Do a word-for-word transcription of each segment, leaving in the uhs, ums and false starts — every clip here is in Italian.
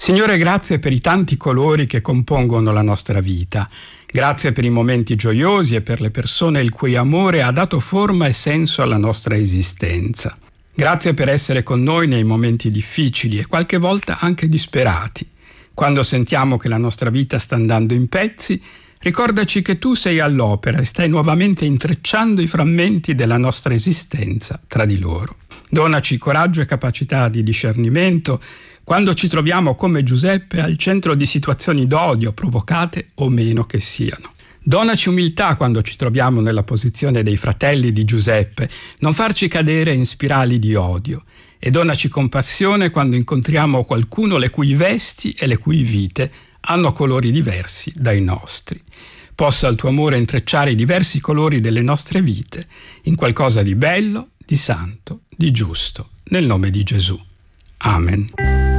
Signore, grazie per i tanti colori che compongono la nostra vita. Grazie per i momenti gioiosi e per le persone il cui amore ha dato forma e senso alla nostra esistenza. Grazie per essere con noi nei momenti difficili e qualche volta anche disperati. Quando sentiamo che la nostra vita sta andando in pezzi, ricordaci che tu sei all'opera e stai nuovamente intrecciando i frammenti della nostra esistenza tra di loro. Donaci coraggio e capacità di discernimento quando ci troviamo come Giuseppe al centro di situazioni d'odio, provocate o meno che siano. Donaci umiltà quando ci troviamo nella posizione dei fratelli di Giuseppe, non farci cadere in spirali di odio. E donaci compassione quando incontriamo qualcuno le cui vesti e le cui vite hanno colori diversi dai nostri. Possa il tuo amore intrecciare i diversi colori delle nostre vite in qualcosa di bello, di santo, di giusto, nel nome di Gesù. Amen.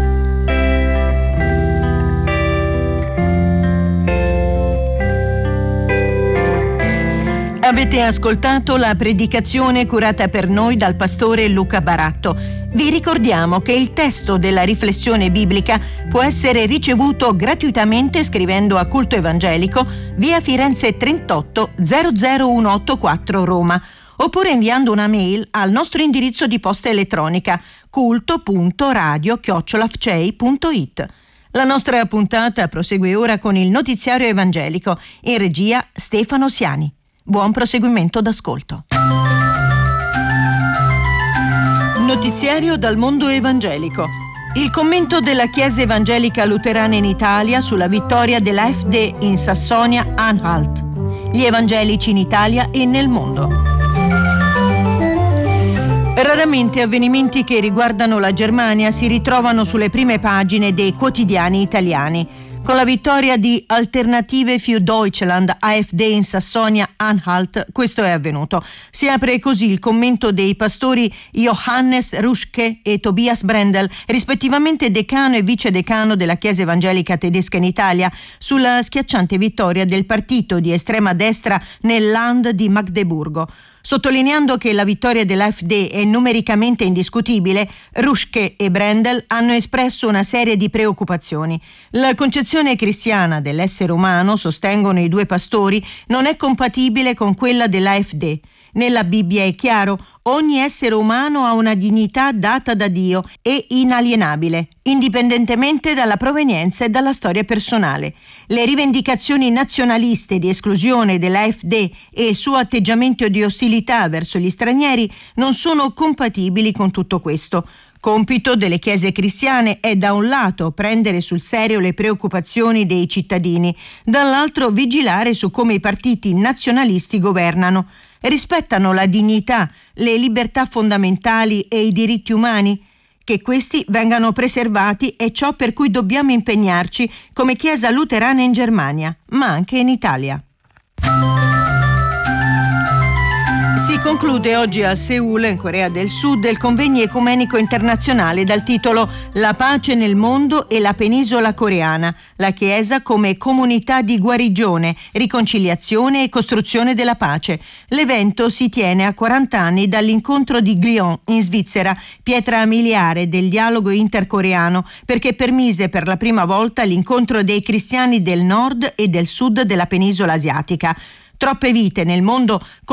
Avete ascoltato la predicazione curata per noi dal pastore Luca Baratto. Vi ricordiamo che il testo della riflessione biblica può essere ricevuto gratuitamente scrivendo a Culto Evangelico, via Firenze trentotto zero zero uno otto quattro Roma, oppure inviando una mail al nostro indirizzo di posta elettronica culto punto radio chiocciola f c e i punto i t. La nostra puntata prosegue ora con il notiziario evangelico, in regia Stefano Siani. Buon proseguimento d'ascolto. Notiziario dal mondo evangelico. Il commento della Chiesa Evangelica Luterana in Italia sulla vittoria dell'A F D in Sassonia-Anhalt. Gli evangelici in Italia e nel mondo. Raramente avvenimenti che riguardano la Germania si ritrovano sulle prime pagine dei quotidiani italiani. Con la vittoria di Alternative für Deutschland A F D in Sassonia-Anhalt, questo è avvenuto. Si apre così il commento dei pastori Johannes Ruschke e Tobias Brendel, rispettivamente decano e vicedecano della Chiesa Evangelica Tedesca in Italia, sulla schiacciante vittoria del partito di estrema destra nel Land di Magdeburgo. Sottolineando che la vittoria dell'A F D è numericamente indiscutibile, Ruschke e Brendel hanno espresso una serie di preoccupazioni. La concezione cristiana dell'essere umano, sostengono i due pastori, non è compatibile con quella dell'A F D. Nella Bibbia è chiaro, ogni essere umano ha una dignità data da Dio e inalienabile, indipendentemente dalla provenienza e dalla storia personale. Le rivendicazioni nazionaliste di esclusione dell'A F D e il suo atteggiamento di ostilità verso gli stranieri non sono compatibili con tutto questo. Compito delle chiese cristiane è da un lato prendere sul serio le preoccupazioni dei cittadini, dall'altro vigilare su come i partiti nazionalisti governano. Rispettano la dignità, le libertà fondamentali e i diritti umani? Che questi vengano preservati è ciò per cui dobbiamo impegnarci come Chiesa luterana in Germania, ma anche in Italia. Si conclude oggi a Seul, in Corea del Sud, il convegno ecumenico internazionale dal titolo La pace nel mondo e la penisola coreana, la Chiesa come comunità di guarigione, riconciliazione e costruzione della pace. L'evento si tiene a quaranta anni dall'incontro di Glion in Svizzera, pietra miliare del dialogo intercoreano, perché permise per la prima volta l'incontro dei cristiani del nord e del sud della penisola asiatica. Troppe vite nel mondo